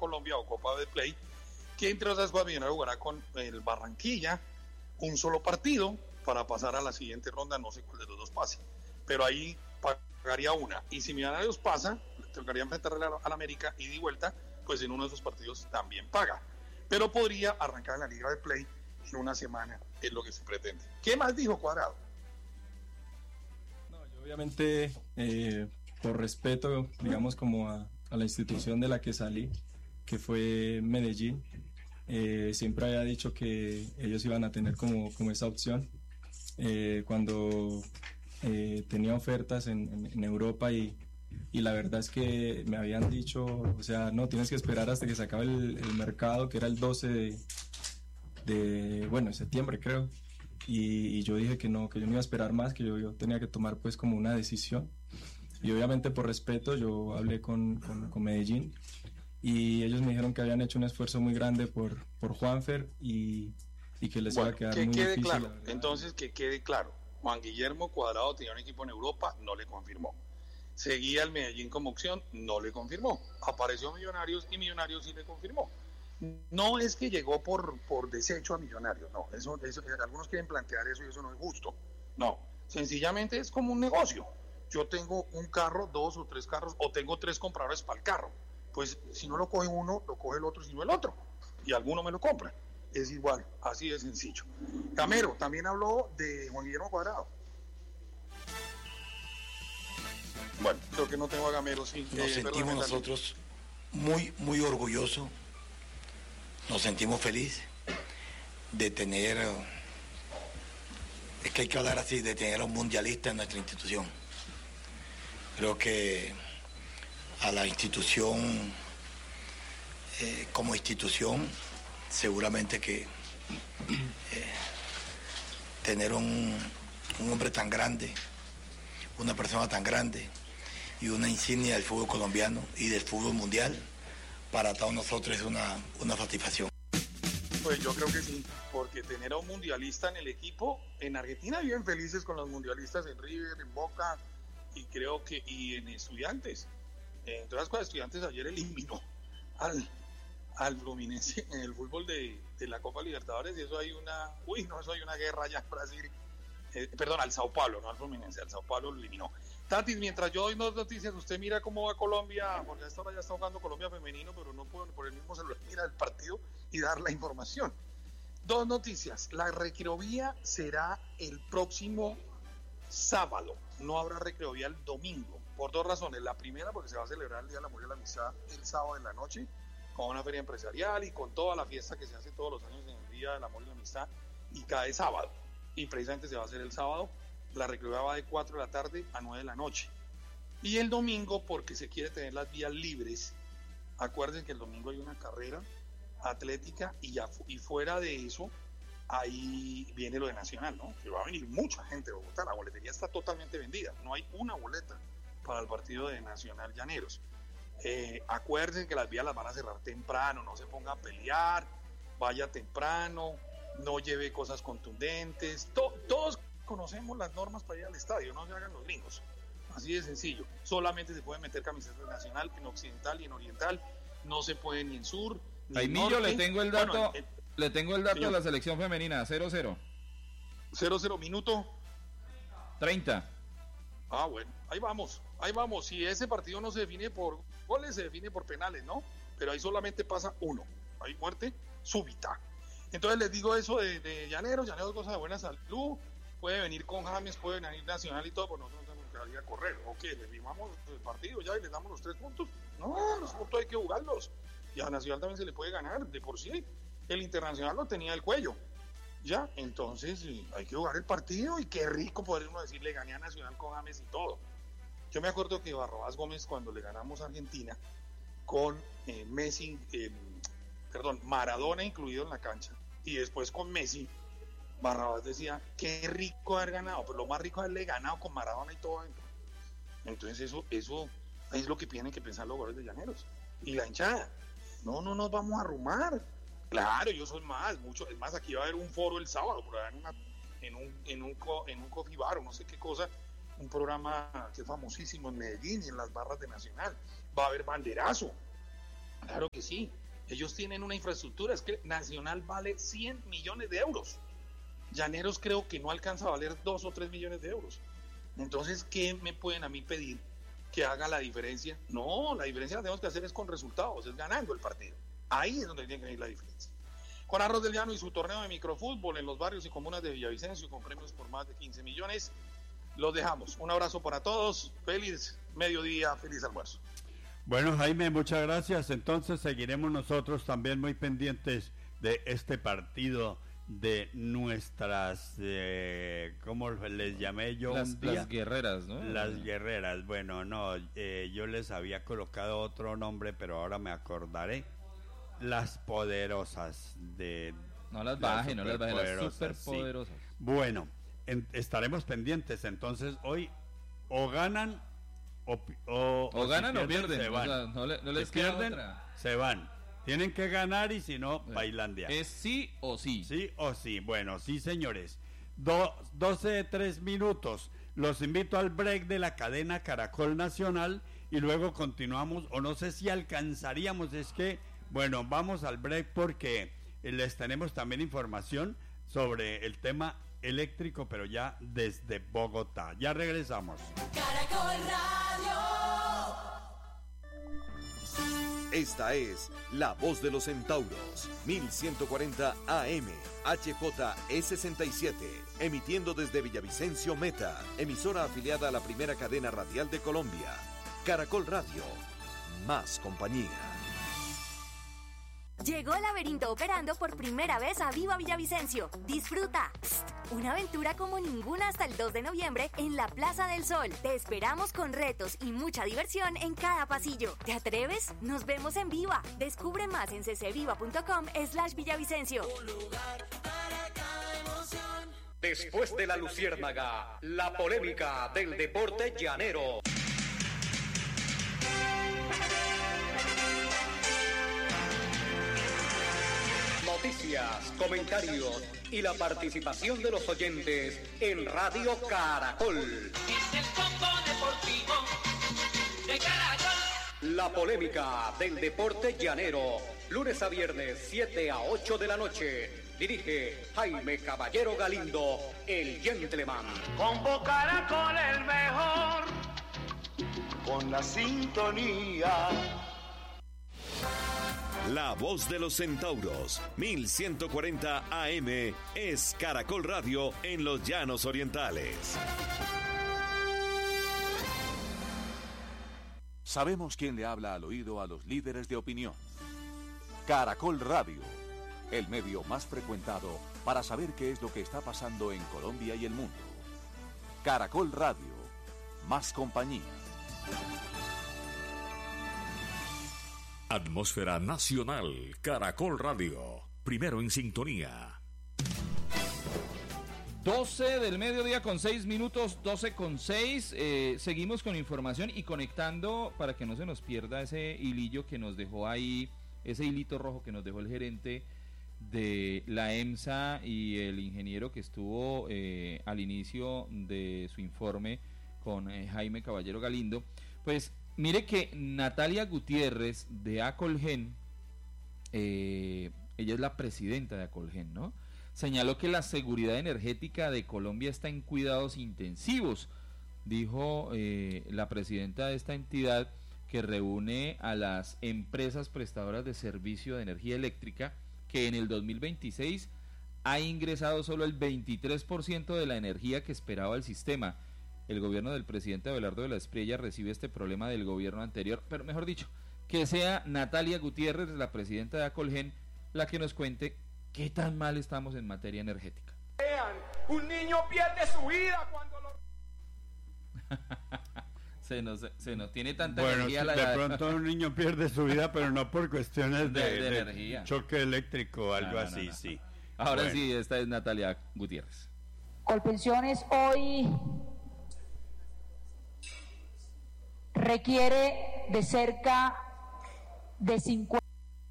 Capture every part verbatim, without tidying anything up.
Colombia o Copa de Play, que entre otras cosas Millonarios jugará con el Barranquilla un solo partido para pasar a la siguiente ronda, no sé cuál de los dos pase, pero ahí pagaría una, y si Millonarios pasa, le tocaría enfrentarle a la América ida y vuelta, pues en uno de esos partidos también paga, pero podría arrancar en la Liga de Play en una semana, es lo que se pretende. ¿Qué más dijo Cuadrado? No, yo obviamente, eh, por respeto, digamos, como a, a la institución de la que salí, que fue Medellín, eh, siempre había dicho que ellos iban a tener como, como esa opción. Eh, cuando eh, tenía ofertas en, en, en Europa y, y la verdad es que me habían dicho, o sea, no, tienes que esperar hasta que se acabe el, el mercado, que era el doce de, de bueno, en septiembre creo, y, y yo dije que no, que yo no iba a esperar más, que yo, yo tenía que tomar pues como una decisión, y obviamente por respeto yo hablé con, con, con Medellín, y ellos me dijeron que habían hecho un esfuerzo muy grande por, por Juanfer y, y que les bueno, iba a quedar que muy quede difícil. Claro. Entonces, que quede claro, Juan Guillermo Cuadrado tenía un equipo en Europa, no le confirmó. Seguía el Medellín como opción, no le confirmó. Apareció Millonarios y Millonarios sí le confirmó. No es que llegó por, por desecho a Millonarios, no, eso, eso, algunos quieren plantear eso y eso no es justo. No, sencillamente es como un negocio. Yo tengo un carro, dos o tres carros, o tengo tres compradores para el carro. Pues si no lo coge uno, lo coge el otro, si no el otro, y alguno me lo compra. Es igual, así de sencillo. Gamero también habló de Juan Guillermo Cuadrado. Bueno, creo que no tengo a Gamero, sí. Nos eh, sentimos perdón, nosotros muy, muy orgullosos, nos sentimos felices de tener, es que hay que hablar así, de tener a un mundialista en nuestra institución. Creo que a la institución, eh, como institución, seguramente que eh, tener un, un hombre tan grande, una persona tan grande y una insignia del fútbol colombiano y del fútbol mundial, para todos nosotros es una, una satisfacción. Pues yo creo que sí, porque tener a un mundialista en el equipo, en Argentina viven felices con los mundialistas en River, en Boca, y creo que, y en Estudiantes. En todas las cosas, Estudiantes ayer eliminó al, al Fluminense en el fútbol de, de la Copa Libertadores, y eso hay una, uy, no, eso hay una guerra allá en Brasil, eh, perdón, al Sao Paulo, no al Fluminense, al Sao Paulo lo eliminó. Tatis, mientras yo doy dos noticias, usted mira cómo va Colombia, porque a esta hora ya está jugando Colombia femenino, pero no puedo por el mismo celular mira el partido y dar la información. Dos noticias, la recreovía será el próximo sábado, no habrá recreovía el domingo, por dos razones. La primera, porque se va a celebrar el Día del Amor y la Amistad el sábado en la noche, con una feria empresarial y con toda la fiesta que se hace todos los años en el Día del Amor y la Amistad, y cae sábado, y precisamente se va a hacer el sábado. La recreovía va de cuatro de la tarde a nueve de la noche. Y el domingo, porque se quiere tener las vías libres. Acuérdense que el domingo hay una carrera atlética y, ya, y fuera de eso, ahí viene lo de Nacional, ¿no? Que va a venir mucha gente de Bogotá. La boletería está totalmente vendida. No hay una boleta para el partido de Nacional Llaneros. Eh, acuérdense que las vías las van a cerrar temprano. No se ponga a pelear. Vaya temprano. No lleve cosas contundentes. To- todos conocemos las normas para ir al estadio, no se hagan los gringos, así de sencillo. Solamente se puede meter camisetas de Nacional en occidental y en oriental, no se puede ni en sur ni Jaimillo, en norte. le tengo el dato, bueno, el, le tengo el dato señor. De la selección femenina, cero cero cero cero minuto treinta. Ah, bueno, ahí vamos, ahí vamos. Si ese partido no se define por goles, se define por penales, ¿no? Pero ahí solamente pasa uno, hay muerte súbita. Entonces les digo eso de, de Llaneros, Llaneros goza de buena salud. Puede venir con James, puede venir Nacional y todo, pues nosotros no tenemos que ir a correr. Ok, le firmamos el partido ya y le damos los tres puntos. No, los puntos hay que jugarlos. Y a Nacional también se le puede ganar, de por sí. El Internacional lo tenía el cuello. Ya, entonces hay que jugar el partido y qué rico poder uno decir, le gané a Nacional con James y todo. Yo me acuerdo que Barrabás Gómez, cuando le ganamos a Argentina, con eh, Messi, eh, perdón, Maradona incluido en la cancha, y después con Messi, Barrabás decía, qué rico haber ganado, pero lo más rico es haberle ganado con Maradona y todo adentro. Entonces eso, eso es lo que tienen que pensar los jugadores de Llaneros. Y la hinchada, no, no nos vamos a arrumar. Claro, yo soy más, mucho, es más, aquí va a haber un foro el sábado, por allá en, una, en, un, en, un, en un coffee bar o no sé qué cosa, un programa que es famosísimo en Medellín y en las barras de Nacional. Va a haber banderazo. Claro que sí. Ellos tienen una infraestructura, es que Nacional vale cien millones de euros. Llaneros creo que no alcanza a valer dos o tres millones de euros. Entonces, ¿qué me pueden a mí pedir que haga la diferencia? No, la diferencia la tenemos que hacer es con resultados, es ganando el partido. Ahí es donde tiene que ir la diferencia. Con Arroz del Llano y su torneo de microfútbol en los barrios y comunas de Villavicencio con premios por más de quince millones, los dejamos. Un abrazo para todos, feliz mediodía, feliz almuerzo. Bueno, Jaime, muchas gracias. Entonces seguiremos nosotros también muy pendientes de este partido de nuestras, eh, ¿cómo les llamé yo? Las, un día? las guerreras, ¿no? Las guerreras, bueno, no, eh, yo les había colocado otro nombre, pero ahora me acordaré. Las poderosas de... No las baje, no las baje, las superpoderosas. Sí. Bueno, en, estaremos pendientes, entonces hoy o ganan o, o, o, o ganan si pierden, o pierden, se van. O sea, no, le, no les si queda pierden, otra. Se van. Tienen que ganar y si no, Bailandia. Es sí o sí. Sí o sí. Bueno, sí, señores. Do, doce de tres minutos. Los invito al break de la cadena Caracol Nacional y luego continuamos, o no sé si alcanzaríamos, es que, bueno, vamos al break porque les tenemos también información sobre el tema eléctrico, pero ya desde Bogotá. Ya regresamos. Caracol Radio. Esta es La Voz de los Centauros, mil ciento cuarenta A M, H J E sesenta y siete, emitiendo desde Villavicencio Meta, emisora afiliada a la primera cadena radial de Colombia. Caracol Radio, más compañía. Llegó el laberinto operando por primera vez a Viva Villavicencio. Disfruta. Psst, una aventura como ninguna hasta el dos de noviembre en la Plaza del Sol. Te esperamos con retos y mucha diversión en cada pasillo. ¿Te atreves? Nos vemos en Viva. Descubre más en ccviva.com slash Villavicencio. Un lugar para cada emoción. Después de la luciérnaga, la polémica del deporte llanero. Noticias, comentarios y la participación de los oyentes en Radio Caracol. Es el combo deportivo de Caracol. La polémica del deporte llanero, lunes a viernes, siete a ocho de la noche. Dirige Jaime Caballero Galindo, el gentleman. Combo Caracol el mejor, con la sintonía. La Voz de los Centauros, mil ciento cuarenta A M, es Caracol Radio en los Llanos Orientales. Sabemos quién le habla al oído a los líderes de opinión. Caracol Radio, el medio más frecuentado para saber qué es lo que está pasando en Colombia y el mundo. Caracol Radio, más compañía. Atmósfera Nacional, Caracol Radio, primero en sintonía. doce del mediodía con seis minutos, doce con seis, eh, seguimos con información y conectando para que no se nos pierda ese hilillo que nos dejó ahí, ese hilito rojo que nos dejó el gerente de la EMSA y el ingeniero que estuvo eh, al inicio de su informe con eh, Jaime Caballero Galindo. Pues mire que Natalia Gutiérrez de Acolgen, eh, ella es la presidenta de Acolgen, ¿no? Señaló que la seguridad energética de Colombia está en cuidados intensivos. Dijo eh, la presidenta de esta entidad que reúne a las empresas prestadoras de servicio de energía eléctrica que en el dos mil veintiséis ha ingresado solo el veintitrés por ciento de la energía que esperaba el sistema. El gobierno del presidente Abelardo de la Espriella recibe este problema del gobierno anterior, pero mejor dicho, que sea Natalia Gutiérrez, la presidenta de Acolgen, la que nos cuente qué tan mal estamos en materia energética. Vean, un niño pierde su vida cuando lo... se, nos, se nos tiene tanta bueno, energía. Sí, la de edad. pronto un niño pierde su vida, pero no por cuestiones de, de, de de energía. choque eléctrico o algo no, no, así, no, no. sí. Ahora bueno. sí, esta es Natalia Gutiérrez. Colpensiones hoy requiere de cerca de cincuenta.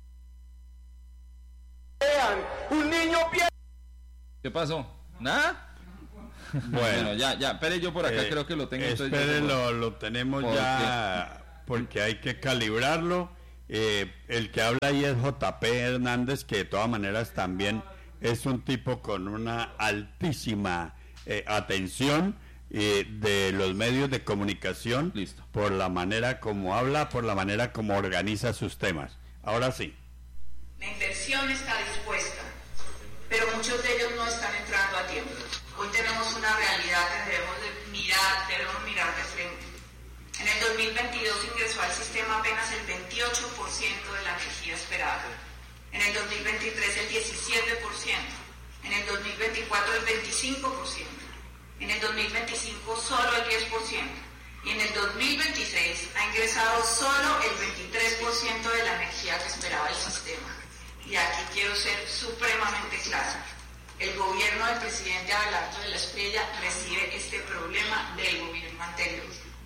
Vean, un niño pierde... ¿Qué pasó? ¿Nada? Bueno, bueno, ya, ya, espere yo por acá, eh, creo que lo tengo. Espere, lo, lo tenemos ¿Por ya, porque hay que calibrarlo Eh, el que habla ahí es J P Hernández, que de todas maneras también es un tipo con una altísima eh, atención eh, de los medios de comunicación. Listo. Por la manera como habla, por la manera como organiza sus temas. Ahora sí. La inversión está dispuesta, pero muchos de ellos no están entrando a tiempo. Hoy tenemos una realidad que debemos de mirar, debemos mirar de frente. En el dos mil veintidós ingresó al sistema apenas el veintiocho por ciento de la energía esperada. En el dos mil veintitrés el diecisiete por ciento. En el dos mil veinticuatro el veinticinco por ciento. En el dos mil veinticinco solo el diez por ciento. Y en el dos mil veintiséis ha ingresado solo el veintitrés por ciento de la energía que esperaba el sistema. Y aquí quiero ser supremamente clara. El gobierno del presidente Abelardo de la Espriella recibe este problema del gobierno anterior.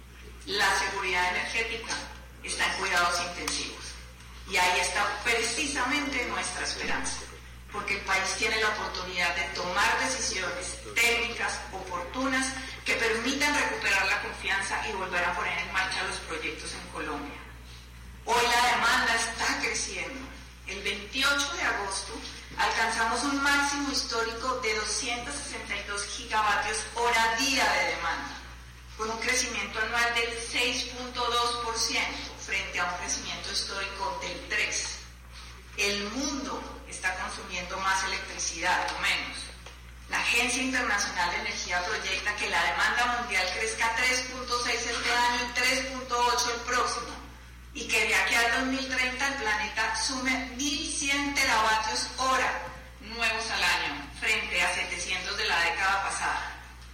La seguridad energética está en cuidados intensivos. Y ahí está precisamente nuestra esperanza. Porque el país tiene la oportunidad de tomar decisiones técnicas oportunas que permitan recuperar la confianza y volver a poner en marcha los proyectos en Colombia. Hoy la demanda está creciendo. El veintiocho de agosto alcanzamos un máximo histórico de doscientos sesenta y dos gigavatios hora día de demanda, con un crecimiento anual del seis punto dos por ciento frente a un crecimiento histórico del tres por ciento. El mundo está consumiendo más electricidad, no menos. La Agencia Internacional de Energía proyecta que la demanda mundial crezca tres punto seis este año y tres punto ocho el próximo, y que de aquí al dos mil treinta el planeta sume mil cien teravatios hora nuevos al año, frente a setecientos de la década pasada.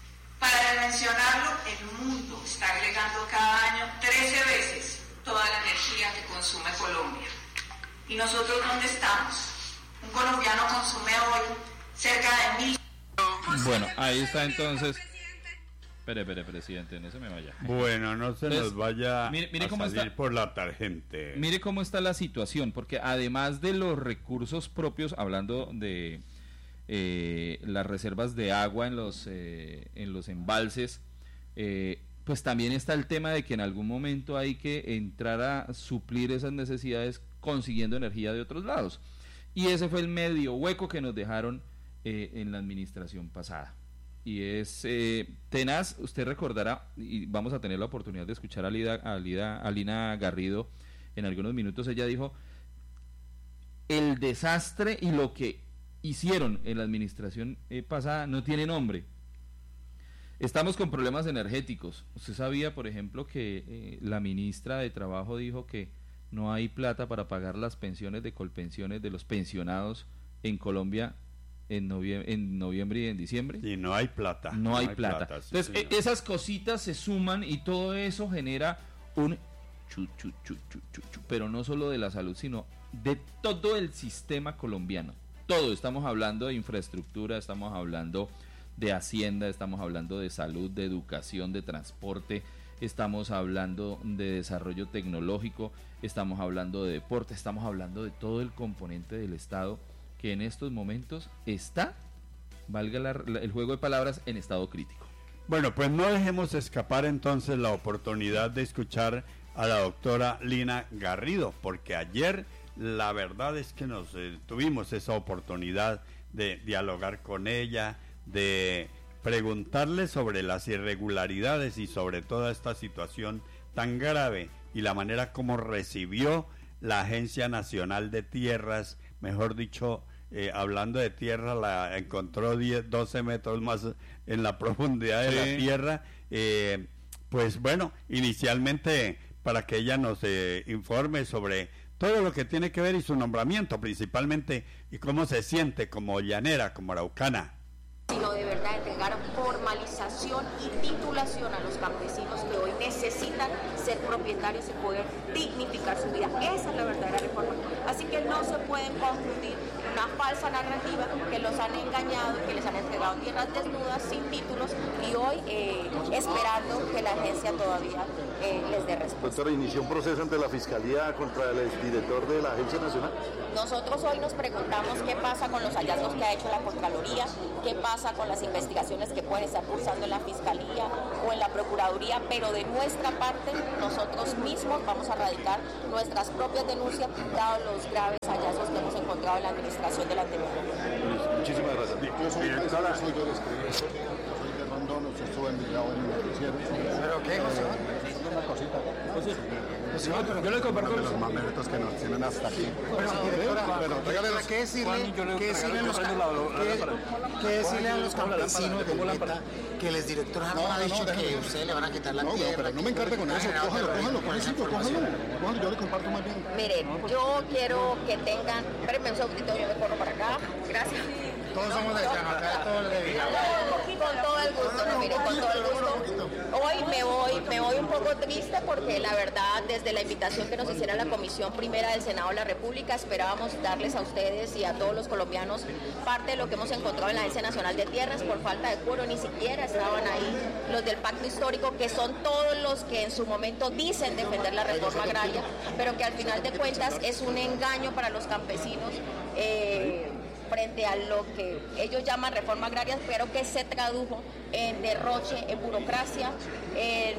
Para dimensionarlo, el mundo está agregando cada año trece veces toda la energía que consume Colombia. ¿Y nosotros dónde estamos? Un colombiano consume hoy cerca de mil... Bueno, ahí está entonces. Espere, espere, presidente, no se me vaya. Bueno, no se Entonces, nos vaya mire, mire a cómo salir está, por la tangente. Mire cómo está la situación, porque además de los recursos propios, hablando de eh, las reservas de agua en los, eh, en los embalses, eh, pues también está el tema de que en algún momento hay que entrar a suplir esas necesidades consiguiendo energía de otros lados. Y ese fue el medio hueco que nos dejaron eh, en la administración pasada. Y es eh, tenaz. Usted recordará, y vamos a tener la oportunidad de escuchar a Lida, a Lida, a Lina Garrido en algunos minutos. Ella dijo el desastre y lo que hicieron en la administración eh, pasada no tiene nombre. Estamos con problemas energéticos. Usted sabía, por ejemplo, que eh, la ministra de Trabajo dijo que no hay plata para pagar las pensiones de colpensiones de los pensionados en Colombia en noviembre, en noviembre y en diciembre. Y no hay plata. No, no hay, hay plata. plata sí, Entonces, señor. esas cositas se suman y todo eso genera un chu, chu, chu, chu, chu, chu, pero no solo de la salud, sino de todo el sistema colombiano. Todo, estamos hablando de infraestructura, estamos hablando de hacienda, estamos hablando de salud, de educación, de transporte, estamos hablando de desarrollo tecnológico, estamos hablando de deporte, estamos hablando de todo el componente del Estado que en estos momentos está, valga la, la, el juego de palabras, en estado crítico. Bueno, pues no dejemos escapar entonces la oportunidad de escuchar a la doctora Lina Garrido, porque ayer la verdad es que nos eh, tuvimos esa oportunidad de dialogar con ella, de preguntarle sobre las irregularidades y sobre toda esta situación tan grave y la manera como recibió la Agencia Nacional de Tierras, mejor dicho, eh, hablando de tierra, la encontró diez, doce metros más en la profundidad de sí. la tierra. Eh, pues bueno, inicialmente para que ella nos eh, informe sobre todo lo que tiene que ver y su nombramiento principalmente, y cómo se siente como llanera, como araucana. Sino de verdad entregar formalización y titulación a los campesinos que hoy necesitan ser propietarios y poder dignificar su vida. Esa es la verdadera reforma. Así que no se pueden confundir una falsa narrativa que los han engañado, que les han entregado tierras desnudas, sin títulos, y hoy eh, esperando que la agencia todavía eh, les dé respuesta. Doctora, ¿inició un proceso ante la Fiscalía contra el exdirector de la Agencia Nacional? Nosotros hoy nos preguntamos qué pasa con los hallazgos que ha hecho la Contraloría, qué pasa con las investigaciones que pueden estar cursando en la Fiscalía o en la Procuraduría, pero de nuestra parte nosotros mismos vamos a radicar nuestras propias denuncias dados los graves hallazgos que hemos encontrado en la administración del anterior gobierno. Muchísimas gracias. Directora, soy yo el escribí, soy de Rondón, usted estuvo invitado en el noticiero. ¿Pero qué, José? Una cosita. José, pero yo le comparto los mamertos que nos tienen hasta aquí. Bueno, directora, bueno, regale los... ¿qué decirle, ¿qué decirle, los, ¿qué, ¿qué decirle a los campesinos del Meta que el exdirector no, no, ha dicho no, que ustedes le van a quitar la no, tierra? No, pero no me encarte con eso, cójalo, cójalo, cójalo, cójalo, cójalo, yo le comparto más bien. Miren, yo quiero que tengan, espérenme un segundito, yo me corro para acá, gracias. Todos somos de Llano, acá todos de Villa. Con todo el gusto, no, mire, con todo el gusto. Hoy me voy, me voy un poco triste porque la verdad, desde la invitación que nos hiciera la Comisión Primera del Senado de la República, esperábamos darles a ustedes y a todos los colombianos parte de lo que hemos encontrado en la Agencia Nacional de Tierras. Por falta de quórum ni siquiera estaban ahí los del Pacto Histórico, que son todos los que en su momento dicen defender la reforma agraria, pero que al final de cuentas es un engaño para los campesinos. Eh, frente a lo que ellos llaman reforma agraria, pero que se tradujo en derroche, en burocracia, en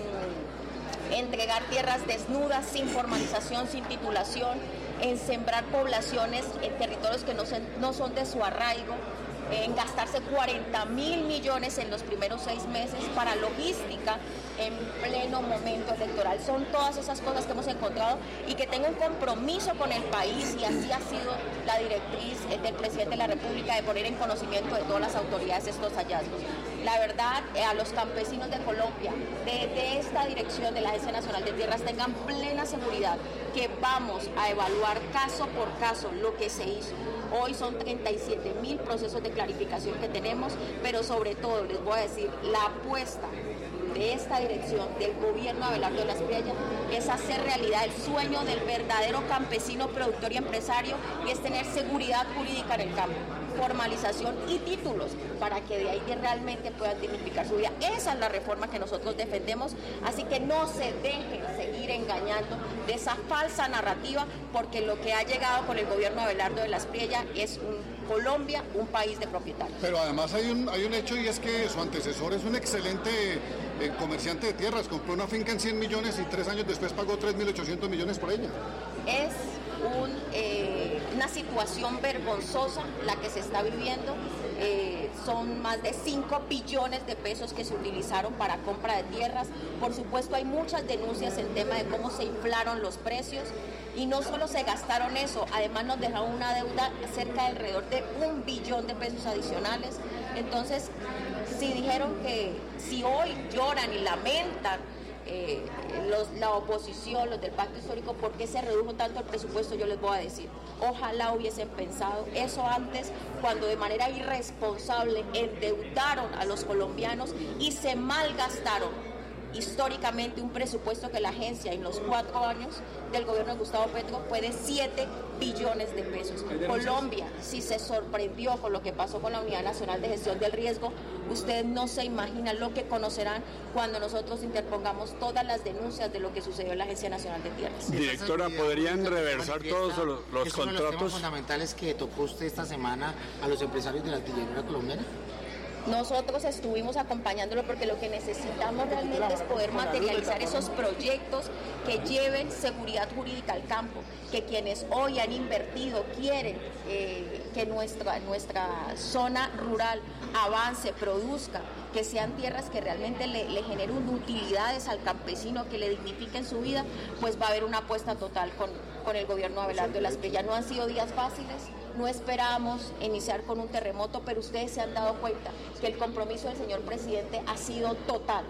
entregar tierras desnudas, sin formalización, sin titulación, en sembrar poblaciones en territorios que no, se, no son de su arraigo, en gastarse cuarenta mil millones en los primeros seis meses para logística en pleno momento electoral. Son todas esas cosas que hemos encontrado y que tengo un compromiso con el país, y así ha sido la directriz del presidente de la República, de poner en conocimiento de todas las autoridades estos hallazgos. La verdad, eh, a los campesinos de Colombia, de, de esta dirección de la Agencia Nacional de Tierras, tengan plena seguridad que vamos a evaluar caso por caso lo que se hizo. Hoy son treinta y siete mil procesos de clarificación que tenemos, pero sobre todo les voy a decir, la apuesta de esta dirección, del gobierno de Abelardo de la Espriella, es hacer realidad el sueño del verdadero campesino, productor y empresario, y es tener seguridad jurídica en el campo, formalización y títulos para que de ahí realmente puedan dignificar su vida. Esa es la reforma que nosotros defendemos, así que no se dejen seguir engañando de esa falsa narrativa, porque lo que ha llegado con el gobierno de Abelardo de la Espriella es un Colombia, un país de propietarios. Pero además hay un, hay un hecho, y es que su antecesor es un excelente eh, comerciante de tierras, compró una finca en cien millones y tres años después pagó tres mil ochocientos millones por ella. Es un, eh, una situación vergonzosa la que se está viviendo. Eh, son más de cinco billones de pesos que se utilizaron para compra de tierras. Por supuesto, hay muchas denuncias en tema de cómo se inflaron los precios, y no solo se gastaron eso, además nos dejaron una deuda cerca de alrededor de un billón de pesos adicionales. Entonces, si dijeron que si hoy lloran y lamentan Eh, los, la oposición, los del Pacto Histórico, ¿por qué se redujo tanto el presupuesto? Yo les voy a decir, ojalá hubiesen pensado eso antes, cuando de manera irresponsable endeudaron a los colombianos y se malgastaron históricamente un presupuesto que la agencia en los cuatro años del gobierno de Gustavo Petro fue de siete billones de pesos. Colombia, si se sorprendió con lo que pasó con la Unidad Nacional de Gestión del Riesgo, ustedes no se imaginan lo que conocerán cuando nosotros interpongamos todas las denuncias de lo que sucedió en la Agencia Nacional de Tierras. Directora, ¿podrían reversar todos los, los ¿Es contratos? uno de los temas fundamentales que tocó usted esta semana a los empresarios de la artillería colombiana? Nosotros estuvimos acompañándolo porque lo que necesitamos realmente es poder materializar esos proyectos que lleven seguridad jurídica al campo, que quienes hoy han invertido quieren eh, que nuestra, nuestra zona rural avance, produzca, que sean tierras que realmente le, le generen utilidades al campesino, que le dignifiquen su vida. Pues va a haber una apuesta total con, con el gobierno de Abelardo de la Espriella. No han sido días fáciles. No esperábamos iniciar con un terremoto, pero ustedes se han dado cuenta que el compromiso del señor presidente ha sido total.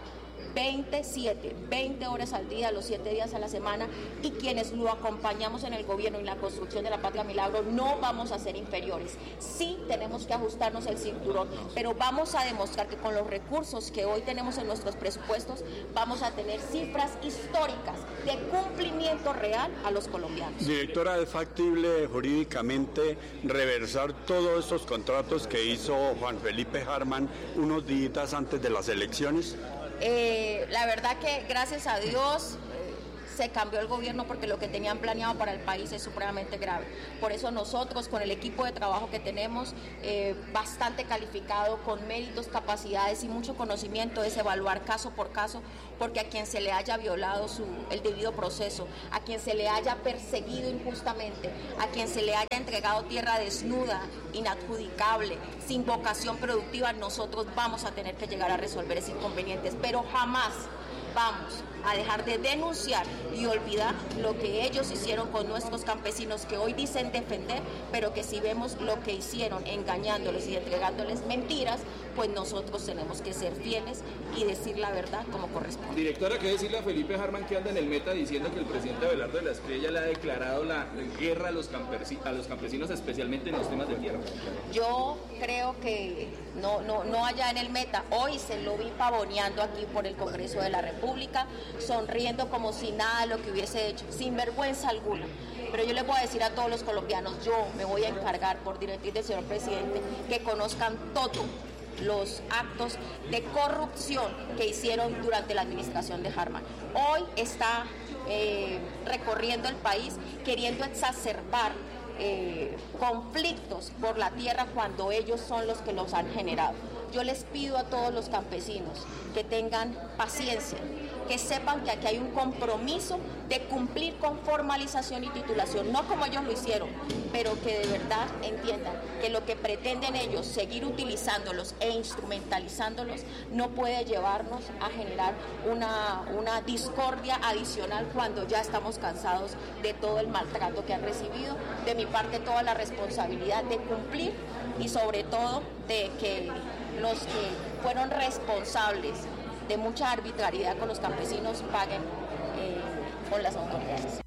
veintisiete, veinte horas al día, los siete días a la semana, y quienes lo acompañamos en el gobierno y en la construcción de la Patria Milagro no vamos a ser inferiores. Sí tenemos que ajustarnos el cinturón, pero vamos a demostrar que con los recursos que hoy tenemos en nuestros presupuestos vamos a tener cifras históricas de cumplimiento real a los colombianos. Directora, ¿es factible jurídicamente reversar todos estos contratos que hizo Juan Felipe Harman unos días antes de las elecciones? Eh, la verdad que gracias a Dios se cambió el gobierno, porque lo que tenían planeado para el país es supremamente grave. Por eso nosotros, con el equipo de trabajo que tenemos, eh, bastante calificado, con méritos, capacidades y mucho conocimiento, es evaluar caso por caso, porque a quien se le haya violado su, el debido proceso, a quien se le haya perseguido injustamente, a quien se le haya entregado tierra desnuda, inadjudicable, sin vocación productiva, nosotros vamos a tener que llegar a resolver esos inconvenientes, pero jamás vamos a dejar de denunciar y olvidar lo que ellos hicieron con nuestros campesinos, que hoy dicen defender, pero que si vemos lo que hicieron engañándoles y entregándoles mentiras, pues nosotros tenemos que ser fieles y decir la verdad como corresponde. Directora, ¿qué decirle a Felipe Harman, que anda en el Meta diciendo que el presidente Abelardo de la Espriella le ha declarado la guerra a los, campesinos, a los campesinos, especialmente en los temas de tierra? Yo creo que no, no, no allá en el Meta, hoy se lo vi pavoneando aquí por el Congreso de la República, sonriendo como si nada lo que hubiese hecho, sin vergüenza alguna. Pero yo les voy a decir a todos los colombianos, yo me voy a encargar por directriz del señor presidente que conozcan todo los actos de corrupción que hicieron durante la administración de Harman. Hoy está eh, recorriendo el país queriendo exacerbar eh, conflictos por la tierra cuando ellos son los que los han generado. Yo les pido a todos los campesinos que tengan paciencia, que sepan que aquí hay un compromiso de cumplir con formalización y titulación, no como ellos lo hicieron, pero que de verdad entiendan que lo que pretenden ellos, seguir utilizándolos e instrumentalizándolos, no puede llevarnos a generar una, una discordia adicional cuando ya estamos cansados de todo el maltrato que han recibido. De mi parte, toda la responsabilidad de cumplir y sobre todo de que los que fueron responsables de mucha arbitrariedad con los campesinos paguen eh, con las autoridades.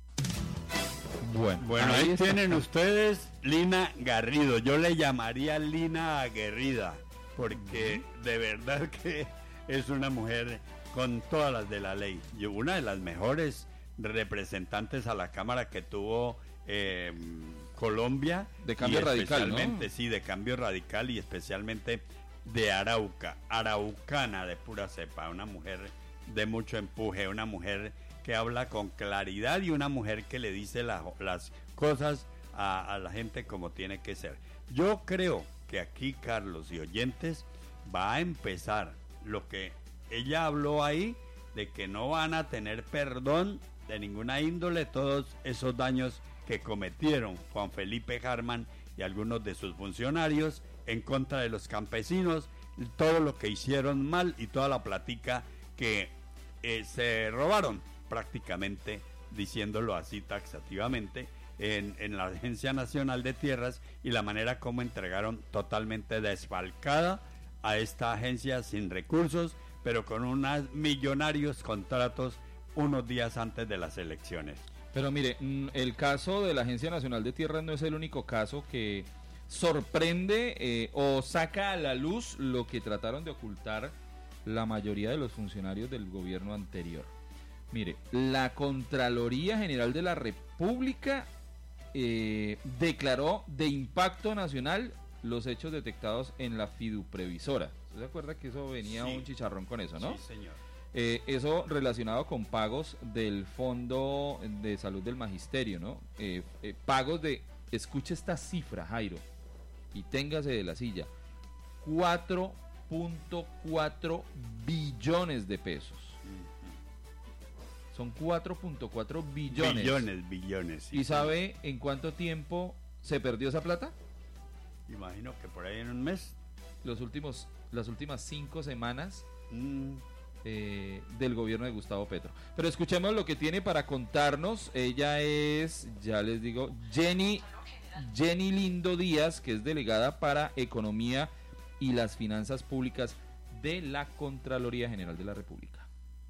Bueno, bueno ahí, ahí tienen ustedes Lina Garrido. Yo le llamaría Lina Aguerrida, porque uh-huh. de verdad que es una mujer con todas las de la ley. Y una de las mejores representantes a la Cámara que tuvo eh, Colombia. De cambio radical, ¿no? Sí, de cambio radical, y especialmente de Arauca, araucana de pura cepa, una mujer de mucho empuje, una mujer que habla con claridad y una mujer que le dice la, las cosas a, a la gente como tiene que ser. Yo creo que aquí, Carlos y oyentes, va a empezar lo que ella habló ahí, de que no van a tener perdón de ninguna índole todos esos daños que cometieron Juan Felipe Harman y algunos de sus funcionarios en contra de los campesinos, todo lo que hicieron mal y toda la plática que eh, se robaron, prácticamente, diciéndolo así taxativamente, en, en la Agencia Nacional de Tierras, y la manera como entregaron totalmente desfalcada a esta agencia sin recursos, pero con unos millonarios contratos unos días antes de las elecciones. Pero mire, el caso de la Agencia Nacional de Tierras no es el único caso que sorprende eh, o saca a la luz lo que trataron de ocultar la mayoría de los funcionarios del gobierno anterior. Mire, la Contraloría General de la República eh, declaró de impacto nacional los hechos detectados en la Fiduprevisora. ¿Usted se acuerda que eso venía sí. un chicharrón con eso, no? Sí, señor. Eh, eso relacionado con pagos del Fondo de Salud del Magisterio, ¿no? Eh, eh, pagos de, escuche esta cifra, Jairo, y téngase de la silla, cuatro punto cuatro billones de pesos. Son cuatro punto cuatro billones. Billones, billones. Sí, ¿Y sabe en cuánto tiempo se perdió esa plata? Imagino que por ahí en un mes. Los últimos, las últimas cinco semanas mm. eh, del gobierno de Gustavo Petro. Pero escuchemos lo que tiene para contarnos. Ella es, ya les digo, Jenny, Jenny Lindo Díaz, que es delegada para Economía y las Finanzas Públicas de la Contraloría General de la República.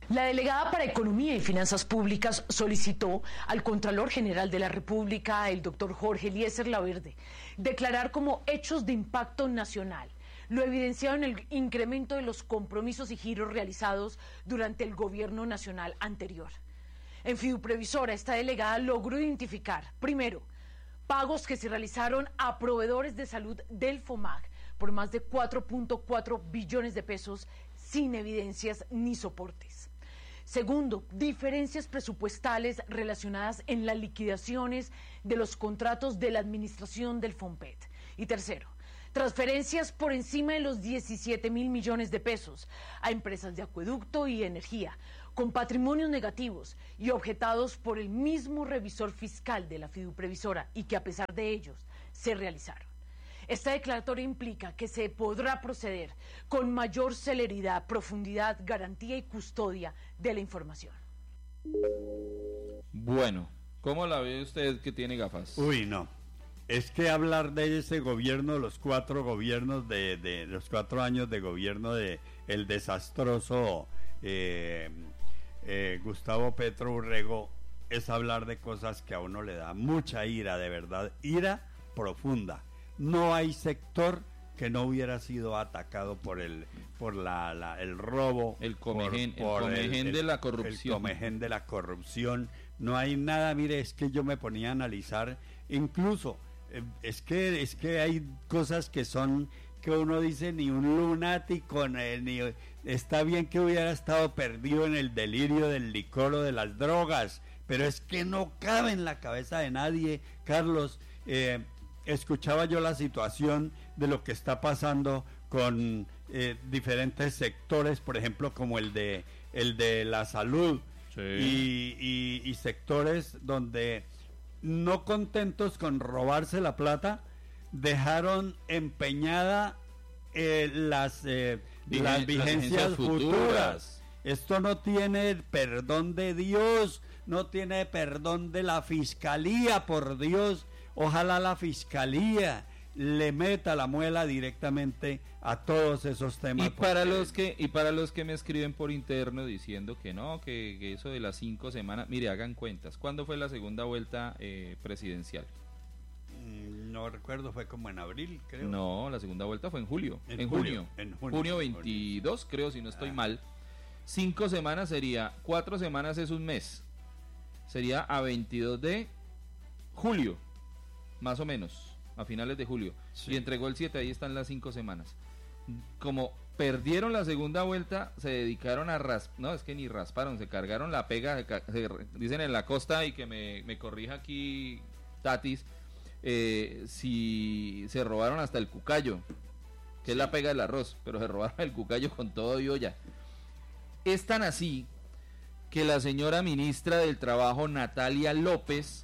La delegada para Economía y Finanzas Públicas solicitó al Contralor General de la República, el doctor Jorge Eliezer Laverde, declarar como hechos de impacto nacional lo evidenciado en el incremento de los compromisos y giros realizados durante el gobierno nacional anterior. En Fiduprevisora, esta delegada logró identificar, primero, pagos que se realizaron a proveedores de salud del FOMAG por más de cuatro punto cuatro billones de pesos sin evidencias ni soportes. Segundo, diferencias presupuestales relacionadas en las liquidaciones de los contratos de la administración del FOMPET. Y tercero, transferencias por encima de los diecisiete mil millones de pesos a empresas de acueducto y energía, con patrimonios negativos y objetados por el mismo revisor fiscal de la Fiduprevisora y que a pesar de ellos se realizaron. Esta declaratoria implica que se podrá proceder con mayor celeridad, profundidad, garantía y custodia de la información. Bueno, ¿cómo la ve usted que tiene gafas? Uy, no. Es que hablar de ese gobierno, los cuatro gobiernos de, de los cuatro años de gobierno de el desastroso eh, eh, Gustavo Petro Urrego, es hablar de cosas que a uno le da mucha ira, de verdad, ira profunda. No hay sector que no hubiera sido atacado por el por la, la el robo, el comején, por, por el comején el, de la el corrupción. comején de la corrupción. No hay nada, mire, es que yo me ponía a analizar, incluso eh, es que es que hay cosas que son que uno dice ni un lunático, ni, ni está bien que hubiera estado perdido en el delirio del licor o de las drogas, pero es que no cabe en la cabeza de nadie, Carlos. eh, Escuchaba yo la situación de lo que está pasando con eh, diferentes sectores, por ejemplo, como el de el de la salud, sí. y, y, y sectores donde no contentos con robarse la plata, dejaron empeñada eh, las, eh, Vigen, las vigencias las futuras. futuras. Esto no tiene perdón de Dios, no tiene perdón de la Fiscalía, por Dios. Ojalá la Fiscalía le meta la muela directamente a todos esos temas. Y para porque... los que y para los que me escriben por interno diciendo que no, que, que eso de las cinco semanas, mire, hagan cuentas. ¿Cuándo fue la segunda vuelta eh, presidencial? Mm, no recuerdo, fue como en abril, creo. No, la segunda vuelta fue en julio, en, en julio, junio, en junio, junio veintidós, junio. Creo, si no estoy ah. mal. Cinco semanas sería, cuatro semanas es un mes, sería a veintidós de julio. Más o menos, a finales de julio. Sí. Y entregó el siete, ahí están las cinco semanas. Como perdieron la segunda vuelta, se dedicaron a raspar, no, es que ni rasparon, se cargaron la pega, se, se, dicen en la costa, y que me, me corrija aquí Tatis, eh, si se robaron hasta el cucayo, que sí. es la pega del arroz, pero se robaron el cucayo con todo y olla. Es tan así que la señora ministra del Trabajo, Natalia López,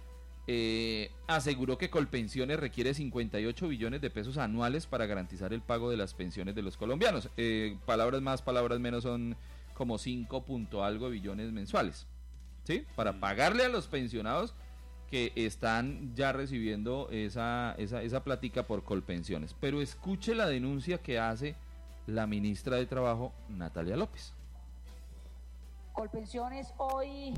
Eh, aseguró que Colpensiones requiere cincuenta y ocho billones de pesos anuales para garantizar el pago de las pensiones de los colombianos. Eh, palabras más, palabras menos, son como cinco punto algo billones mensuales, ¿sí? Para pagarle a los pensionados que están ya recibiendo esa, esa, esa platica por Colpensiones. Pero escuche la denuncia que hace la ministra de Trabajo, Natalia López. Colpensiones hoy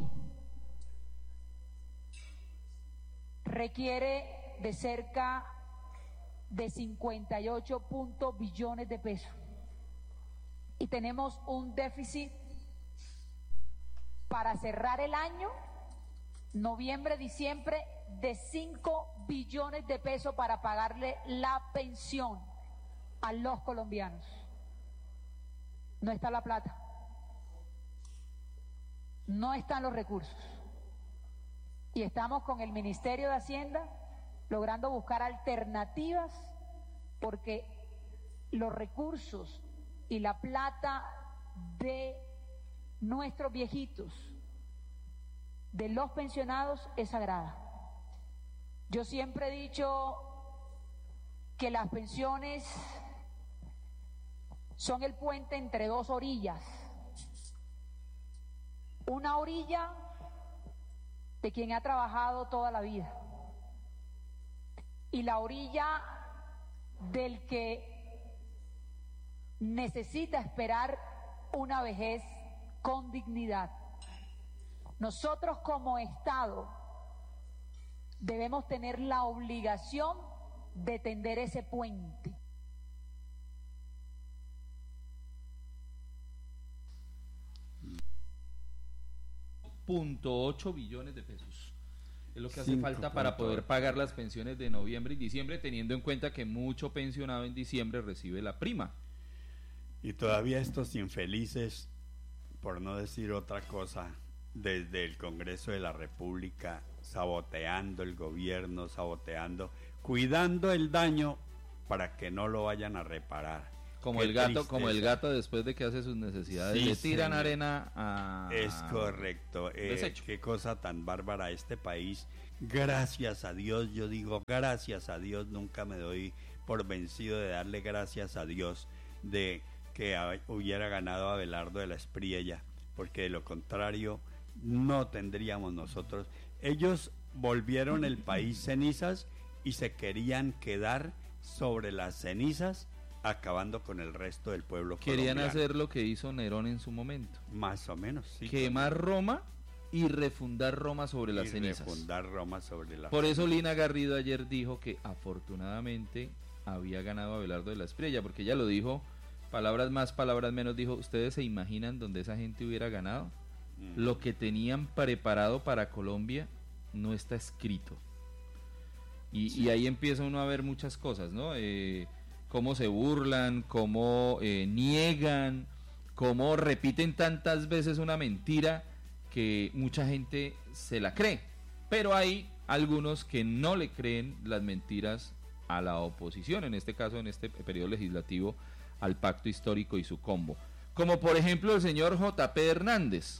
requiere de cerca de cincuenta y ocho billones de pesos y tenemos un déficit para cerrar el año, noviembre, diciembre, de cinco billones de pesos para pagarle la pensión a los colombianos. No está la plata, no están los recursos. Y estamos con el Ministerio de Hacienda logrando buscar alternativas porque los recursos y la plata de nuestros viejitos, de los pensionados, es sagrada. Yo siempre he dicho que las pensiones son el puente entre dos orillas. Una orilla de quien ha trabajado toda la vida y la orilla del que necesita esperar una vejez con dignidad. Nosotros como Estado debemos tener la obligación de tender ese puente. punto ocho billones de pesos es lo que hace cinco falta para punto poder ocho. pagar las pensiones de noviembre y diciembre, teniendo en cuenta que mucho pensionado en diciembre recibe la prima. Y todavía estos infelices, por no decir otra cosa, desde el Congreso de la República, saboteando el gobierno, saboteando, cuidando el daño para que no lo vayan a reparar. Como Qué el gato, tristeza. como el gato después de que hace sus necesidades, Sí, le tiran señor. arena a... Es correcto. Eh, Desecho. qué cosa tan bárbara este país. Gracias a Dios, yo digo gracias a Dios, nunca me doy por vencido de darle gracias a Dios de que a- hubiera ganado Abelardo de la Espriella, porque de lo contrario no tendríamos nosotros. Ellos volvieron el país cenizas y se querían quedar sobre las cenizas, acabando con el resto del pueblo Querían colombiano. hacer lo que hizo Nerón en su momento. Más o menos, sí. Quemar Roma y refundar Roma sobre las y cenizas. refundar Roma sobre la Por eso Lina Garrido ayer dijo que afortunadamente había ganado Abelardo de la Espriella, porque ella lo dijo, palabras más, palabras menos, dijo, ¿ustedes se imaginan donde esa gente hubiera ganado? Mm. Lo que tenían preparado para Colombia no está escrito. Y, Sí. y ahí empieza uno a ver muchas cosas, ¿no? Eh, cómo se burlan, cómo eh, niegan, cómo repiten tantas veces una mentira que mucha gente se la cree. Pero hay algunos que no le creen las mentiras a la oposición, en este caso, en este periodo legislativo, al pacto histórico y su combo. Como por ejemplo el señor J P Hernández,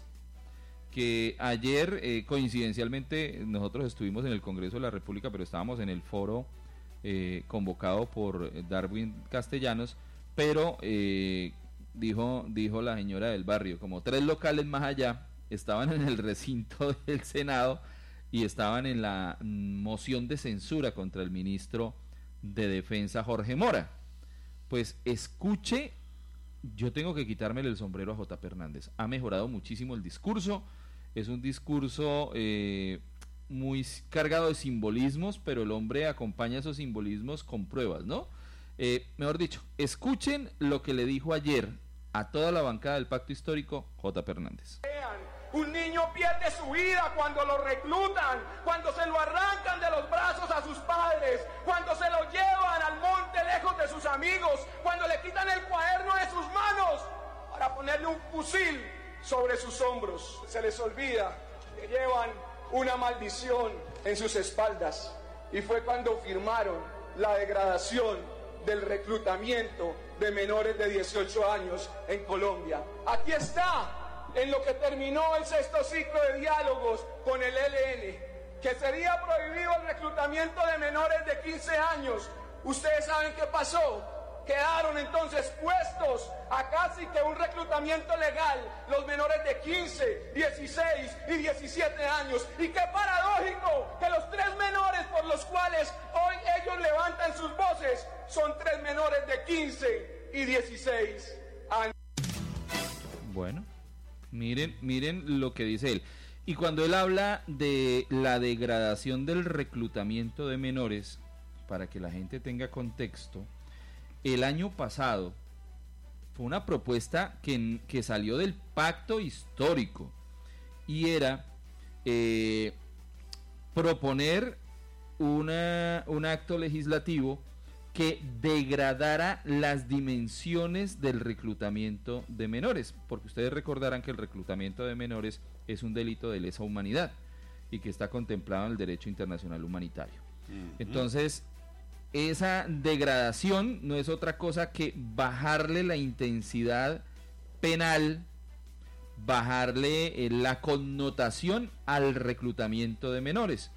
que ayer eh, coincidencialmente nosotros estuvimos en el Congreso de la República, pero estábamos en el foro eh, convocado por Darwin Castellanos, pero eh, dijo, dijo la señora del barrio, como tres locales más allá estaban en el recinto del Senado y estaban en la mm, moción de censura contra el ministro de Defensa Jorge Mora. Pues escuche, yo tengo que quitármele el sombrero a J P Hernández. Ha mejorado muchísimo el discurso, es un discurso eh, muy s- cargado de simbolismos, pero el hombre acompaña esos simbolismos con pruebas, ¿no? Eh, mejor dicho, escuchen lo que le dijo ayer a toda la bancada del Pacto Histórico J P Hernández. Un niño pierde su vida cuando lo reclutan, cuando se lo arrancan de los brazos a sus padres, cuando se lo llevan al monte lejos de sus amigos, cuando le quitan el cuaderno de sus manos para ponerle un fusil sobre sus hombros. Se les olvida que llevan una maldición en sus espaldas. Y fue cuando firmaron la degradación del reclutamiento de menores de dieciocho años en Colombia. Aquí está, en lo que terminó el sexto ciclo de diálogos con el E L N, que sería prohibido el reclutamiento de menores de quince años. Ustedes saben qué pasó. Quedaron entonces puestos a casi que un reclutamiento legal los menores de quince, dieciséis y diecisiete años. Y qué paradójico que los tres menores por los cuales hoy ellos levantan sus voces son tres menores de quince y dieciséis años. Bueno, miren, miren lo que dice él. Y cuando él habla de la degradación del reclutamiento de menores, para que la gente tenga contexto, el año pasado fue una propuesta que, que salió del pacto histórico y era eh, proponer una, un acto legislativo que degradara las dimensiones del reclutamiento de menores, porque ustedes recordarán que el reclutamiento de menores es un delito de lesa humanidad y que está contemplado en el derecho internacional humanitario. Ujú. Entonces, esa degradación no es otra cosa que bajarle la intensidad penal, bajarle eh, la connotación al reclutamiento de menores.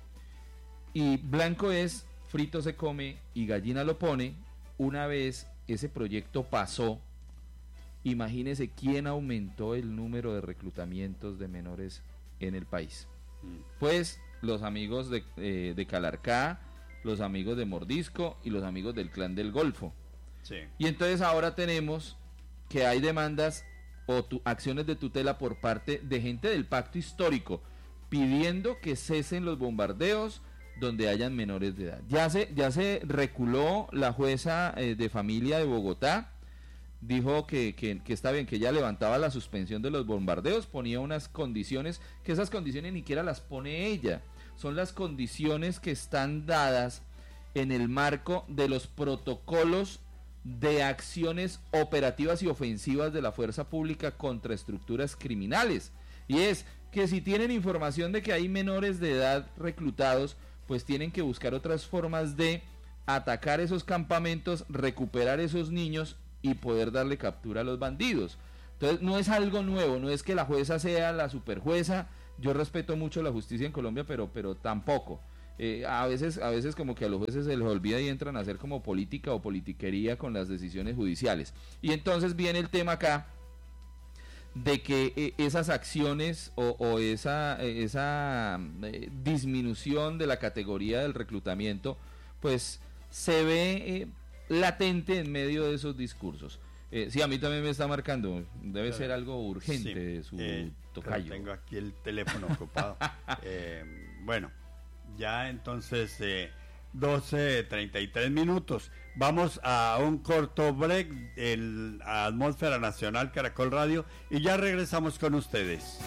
Y blanco es, frito se come y gallina lo pone. Una vez ese proyecto pasó, imagínese quién aumentó el número de reclutamientos de menores en el país. Pues los amigos de, eh, de Calarcá, los amigos de Mordisco y los amigos del Clan del Golfo. Sí. Y entonces ahora tenemos que hay demandas o tu, acciones de tutela por parte de gente del pacto histórico, pidiendo que cesen los bombardeos donde hayan menores de edad. Ya se, ya se reculó la jueza eh, de familia de Bogotá, dijo que, que, que está bien, que ella levantaba la suspensión de los bombardeos, ponía unas condiciones, que esas condiciones ni siquiera las pone ella, son las condiciones que están dadas en el marco de los protocolos de acciones operativas y ofensivas de la fuerza pública contra estructuras criminales, y es que si tienen información de que hay menores de edad reclutados, pues tienen que buscar otras formas de atacar esos campamentos, recuperar esos niños y poder darle captura a los bandidos. Entonces no es algo nuevo, no es que la jueza sea la superjueza. Yo respeto mucho la justicia en Colombia, pero pero tampoco. Eh, a veces a veces como que a los jueces se les olvida y entran a hacer como política o politiquería con las decisiones judiciales. Y entonces viene el tema acá de que eh, esas acciones o, o esa, eh, esa eh, disminución de la categoría del reclutamiento, pues se ve eh, latente en medio de esos discursos. Eh, sí, a mí también me está marcando, debe ser algo urgente sí, de su eh, tocayo. Tengo aquí el teléfono ocupado. eh, bueno, ya entonces eh, doce treinta y tres minutos. Vamos a un corto break en Atmósfera Nacional Caracol Radio y ya regresamos con ustedes.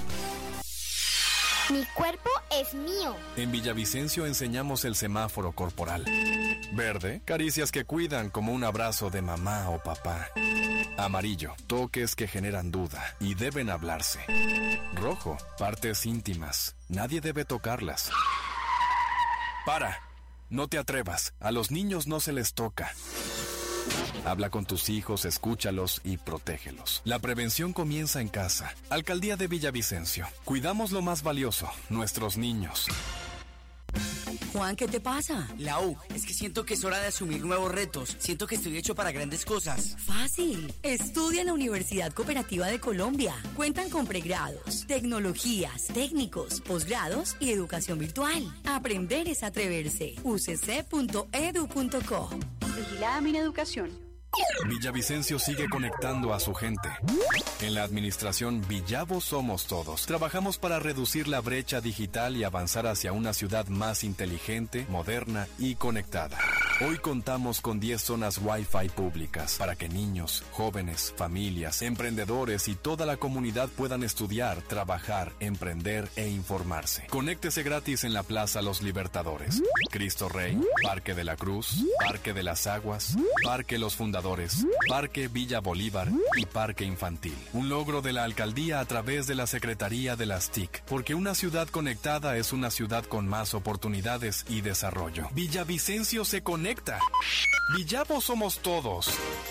Mi cuerpo es mío. En Villavicencio enseñamos el semáforo corporal. Verde, caricias que cuidan como un abrazo de mamá o papá. Amarillo, toques que generan duda y deben hablarse. Rojo, partes íntimas, nadie debe tocarlas. Para. No te atrevas, a los niños no se les toca. Habla con tus hijos, escúchalos y protégelos. La prevención comienza en casa. Alcaldía de Villavicencio. Cuidamos lo más valioso, nuestros niños. Juan, ¿qué te pasa? Lau, es que siento que es hora de asumir nuevos retos. Siento que estoy hecho para grandes cosas. Fácil. Estudia en la Universidad Cooperativa de Colombia. Cuentan con pregrados, tecnologías, técnicos, posgrados y educación virtual. Aprender es atreverse. u c c punto e d u punto co. Vigilada Mineducación. Villavicencio sigue conectando a su gente. En la administración Villavo Somos Todos, trabajamos para reducir la brecha digital y avanzar hacia una ciudad más inteligente, moderna y conectada. Hoy contamos con diez zonas Wi-Fi públicas para que niños, jóvenes, familias, emprendedores y toda la comunidad puedan estudiar, trabajar, emprender e informarse. Conéctese gratis en la Plaza Los Libertadores, Cristo Rey, Parque de la Cruz, Parque de las Aguas, Parque Los Fundadores, Parque Villa Bolívar y Parque Infantil. Un logro de la alcaldía a través de la Secretaría de las T I C, porque una ciudad conectada es una ciudad con más oportunidades y desarrollo. Villavicencio se conecta. Villavo Somos Todos.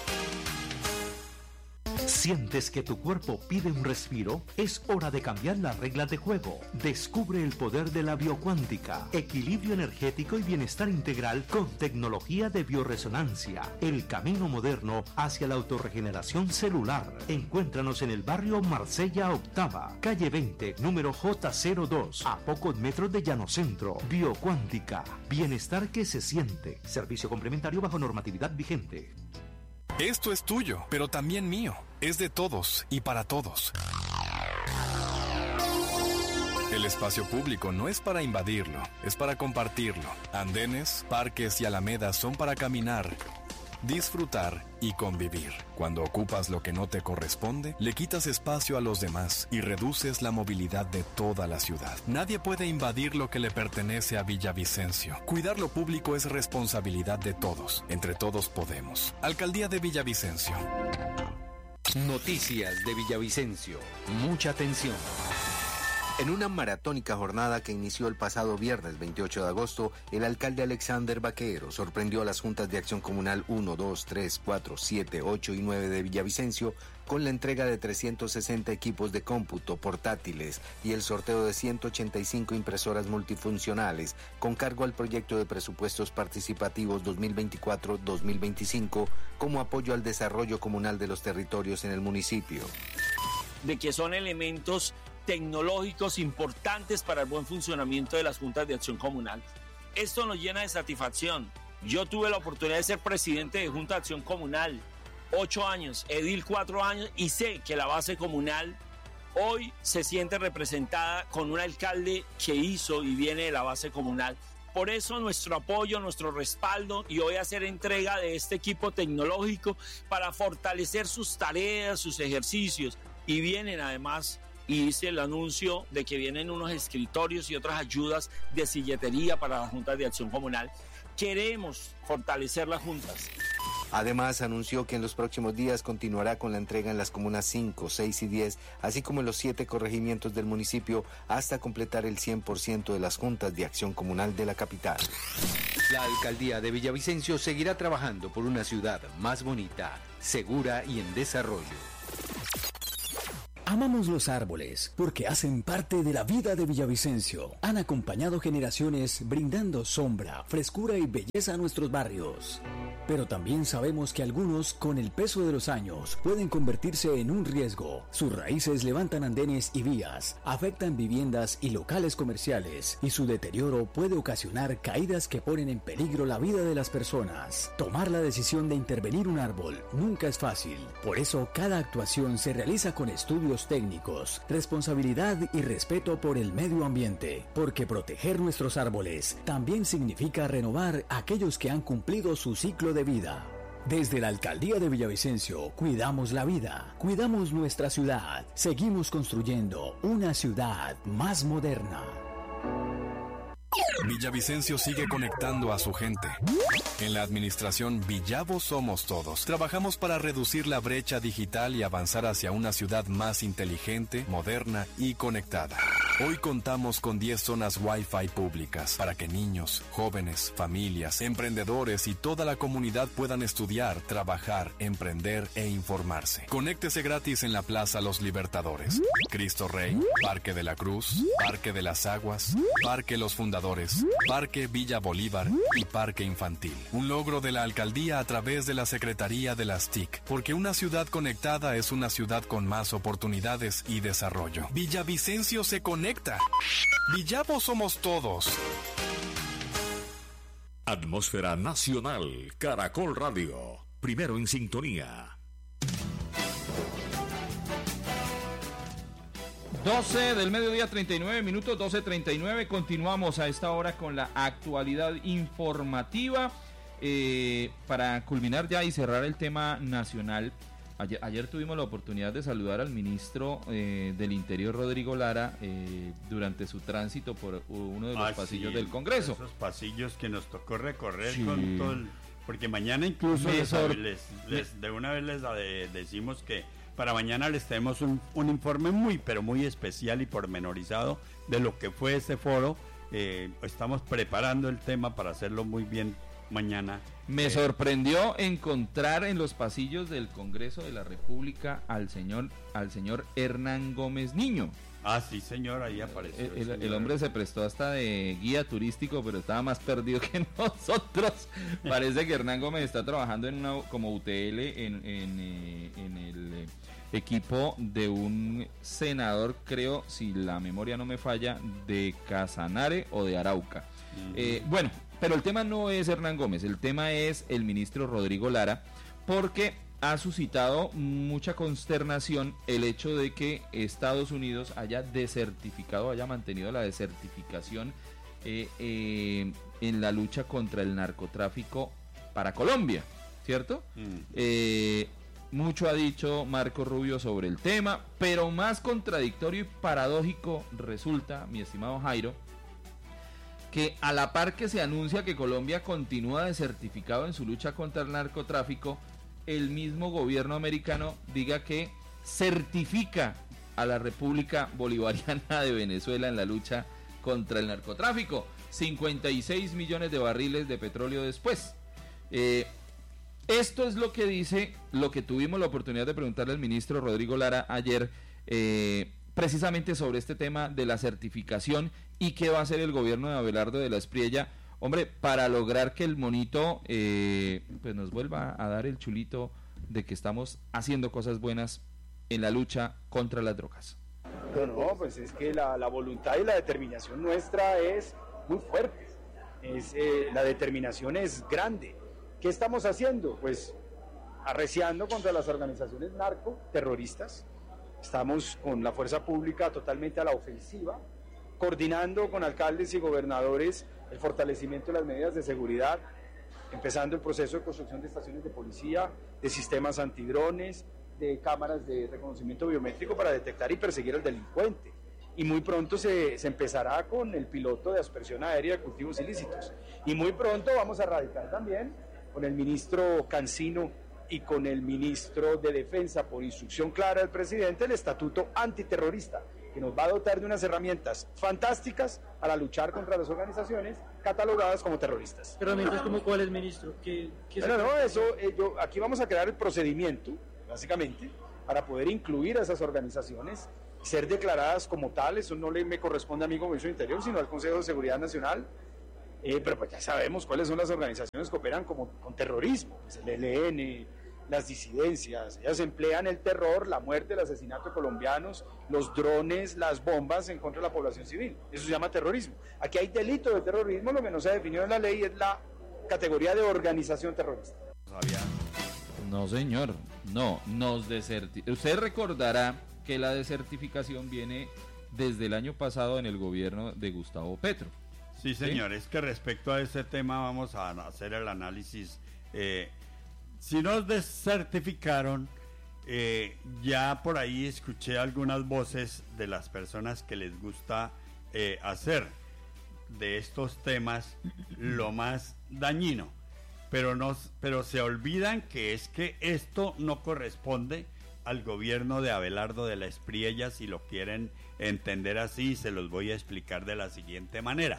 ¿Sientes que tu cuerpo pide un respiro? Es hora de cambiar las reglas de juego. Descubre el poder de la biocuántica, equilibrio energético y bienestar integral con tecnología de bioresonancia. El camino moderno hacia la autorregeneración celular. Encuéntranos en el barrio Marsella Octava, calle veinte, número J cero dos, a pocos metros de Llanocentro. Biocuántica, bienestar que se siente. Servicio complementario bajo normatividad vigente. Esto es tuyo, pero también mío. Es de todos y para todos. El espacio público no es para invadirlo, es para compartirlo. Andenes, parques y alamedas son para caminar, disfrutar y convivir. Cuando ocupas lo que no te corresponde, le quitas espacio a los demás y reduces la movilidad de toda la ciudad. Nadie puede invadir lo que le pertenece a Villavicencio. Cuidar lo público es responsabilidad de todos. Entre todos podemos. Alcaldía de Villavicencio. Noticias de Villavicencio. Mucha atención. En una maratónica jornada que inició el pasado viernes veintiocho de agosto, el alcalde Alexander Vaquero sorprendió a las juntas de acción comunal uno, dos, tres, cuatro, siete, ocho y nueve de Villavicencio con la entrega de trescientos sesenta equipos de cómputo portátiles y el sorteo de ciento ochenta y cinco impresoras multifuncionales con cargo al proyecto de presupuestos participativos dos mil veinticuatro dos mil veinticinco como apoyo al desarrollo comunal de los territorios en el municipio. De que son elementos tecnológicos importantes para el buen funcionamiento de las juntas de acción comunal. Esto nos llena de satisfacción. Yo tuve la oportunidad de ser presidente de Junta de Acción Comunal ocho años, edil cuatro años, y sé que la base comunal hoy se siente representada con un alcalde que hizo y viene de la base comunal. Por eso nuestro apoyo, nuestro respaldo, y hoy hacer entrega de este equipo tecnológico para fortalecer sus tareas, sus ejercicios. Y vienen además, y hice el anuncio de que vienen unos escritorios y otras ayudas de silletería para las juntas de acción comunal. Queremos fortalecer las juntas. Además, anunció que en los próximos días continuará con la entrega en las comunas cinco, seis y diez, así como en los siete corregimientos del municipio, hasta completar el cien por ciento de las juntas de acción comunal de la capital. La alcaldía de Villavicencio seguirá trabajando por una ciudad más bonita, segura y en desarrollo. Amamos los árboles porque hacen parte de la vida de Villavicencio. Han acompañado generaciones brindando sombra, frescura y belleza a nuestros barrios. Pero también sabemos que algunos, con el peso de los años, pueden convertirse en un riesgo. Sus raíces levantan andenes y vías, afectan viviendas y locales comerciales, y su deterioro puede ocasionar caídas que ponen en peligro la vida de las personas. Tomar la decisión de intervenir un árbol nunca es fácil. Por eso, cada actuación se realiza con estudios técnicos, responsabilidad y respeto por el medio ambiente, porque proteger nuestros árboles también significa renovar aquellos que han cumplido su ciclo de vida. Desde la Alcaldía de Villavicencio, cuidamos la vida, cuidamos nuestra ciudad, seguimos construyendo una ciudad más moderna. Villavicencio sigue conectando a su gente. En la administración Villavo Somos Todos, trabajamos para reducir la brecha digital y avanzar hacia una ciudad más inteligente, moderna y conectada. Hoy contamos con diez zonas Wi-Fi públicas para que niños, jóvenes, familias, emprendedores y toda la comunidad puedan estudiar, trabajar, emprender e informarse. Conéctese gratis en la Plaza Los Libertadores, Cristo Rey, Parque de la Cruz, Parque de las Aguas, Parque Los Fundadores, Parque Villa Bolívar y Parque Infantil. Un logro de la alcaldía a través de la Secretaría de las T I C, porque una ciudad conectada es una ciudad con más oportunidades y desarrollo. Villavicencio se conecta. Villavo Somos Todos. Atmósfera Nacional, Caracol Radio, primero en sintonía. doce del mediodía, treinta y nueve minutos, doce treinta y nueve. Continuamos a esta hora con la actualidad informativa. Eh, para culminar ya y cerrar el tema nacional, ayer, ayer tuvimos la oportunidad de saludar al ministro eh, del Interior, Rodrigo Lara, eh, durante su tránsito por uno de los ah, pasillos sí, del Congreso. Esos pasillos que nos tocó recorrer Sí. con todo el... Porque mañana incluso les, sor... les, les, de una vez les de, decimos que para mañana les tenemos un, un informe muy, pero muy especial y pormenorizado de lo que fue ese foro. Eh, estamos preparando el tema para hacerlo muy bien mañana. Me eh, sorprendió encontrar en los pasillos del Congreso de la República al señor, al señor Hernán Gómez Niño. Ah, sí, señor, ahí apareció. El, el, el el hombre se prestó hasta de guía turístico, pero estaba más perdido que nosotros. Parece que Hernán Gómez está trabajando en una como U T L en, en, eh, en el eh, equipo de un senador, creo, si la memoria no me falla, de Casanare o de Arauca. Uh-huh. Eh, bueno, pero el tema no es Hernán Gómez, el tema es el ministro Rodrigo Lara, porque ha suscitado mucha consternación el hecho de que Estados Unidos haya desertificado, haya mantenido la desertificación eh, eh, en la lucha contra el narcotráfico para Colombia, ¿cierto? Mm. Eh, mucho ha dicho Marco Rubio sobre el tema, pero más contradictorio y paradójico resulta, mi estimado Jairo, que a la par que se anuncia que Colombia continúa desertificado en su lucha contra el narcotráfico, el mismo gobierno americano diga que certifica a la República Bolivariana de Venezuela en la lucha contra el narcotráfico. cincuenta y seis millones de barriles de petróleo después. Eh, esto es lo que dice, lo que tuvimos la oportunidad de preguntarle al ministro Rodrigo Lara ayer, eh, precisamente sobre este tema de la certificación y qué va a hacer el gobierno de Abelardo de la Espriella, hombre, para lograr que el monito eh, pues nos vuelva a dar el chulito de que estamos haciendo cosas buenas en la lucha contra las drogas. No, no, pues es que la, la voluntad y la determinación nuestra es muy fuerte, es, eh, la determinación es grande. ¿Qué estamos haciendo? Pues arreciando contra las organizaciones narcoterroristas. Estamos con la fuerza pública totalmente a la ofensiva, coordinando con alcaldes y gobernadores el fortalecimiento de las medidas de seguridad, empezando el proceso de construcción de estaciones de policía, de sistemas antidrones, de cámaras de reconocimiento biométrico para detectar y perseguir al delincuente. Y muy pronto se, se empezará con el piloto de aspersión aérea de cultivos ilícitos. Y muy pronto vamos a radicar también con el ministro Cancino y con el ministro de Defensa, por instrucción clara del presidente, el estatuto antiterrorista, que nos va a dotar de unas herramientas fantásticas para luchar contra las organizaciones catalogadas como terroristas. ¿Herramientas como cuáles, ministro? ¿Qué, qué Bueno, no, eso, eh, yo, aquí vamos a crear el procedimiento, básicamente, para poder incluir a esas organizaciones, ser declaradas como tales. Eso no le me corresponde a mí como ministro de Interior, sino al Consejo de Seguridad Nacional. Eh, pero pues ya sabemos cuáles son las organizaciones que operan como, con terrorismo, pues el E L N, las disidencias. Ellas emplean el terror, la muerte, el asesinato de colombianos, los drones, las bombas en contra de la población civil. Eso se llama terrorismo. Aquí hay delito de terrorismo, lo que no se ha definido en la ley es la categoría de organización terrorista. No, señor, no, nos deserti- Usted recordará que la desertificación viene desde el año pasado en el gobierno de Gustavo Petro. Sí, señor, ¿sí? Es que respecto a ese tema vamos a hacer el análisis. Eh, si nos desertificaron, eh, ya por ahí escuché algunas voces de las personas que les gusta eh, hacer de estos temas lo más dañino, pero, no, pero se olvidan que es que esto no corresponde al gobierno de Abelardo de la Espriella. Si lo quieren entender así, se los voy a explicar de la siguiente manera.